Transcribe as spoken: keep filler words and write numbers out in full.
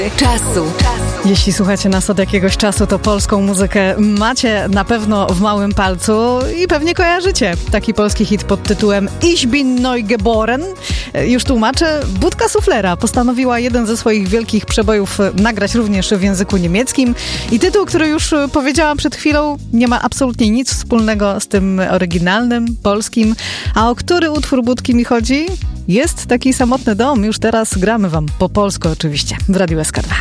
Czasu. Jeśli słuchacie nas od jakiegoś czasu, to polską muzykę macie na pewno w małym palcu i pewnie kojarzycie taki polski hit pod tytułem Ich bin neu geboren. Już tłumaczę. Budka Suflera postanowiła jeden ze swoich wielkich przebojów nagrać również w języku niemieckim i tytuł, który już powiedziałam przed chwilą, nie ma absolutnie nic wspólnego z tym oryginalnym, polskim. A o który utwór Budki mi chodzi? Jest taki samotny dom. Już teraz gramy wam po polsku oczywiście w Radiu S K dwa.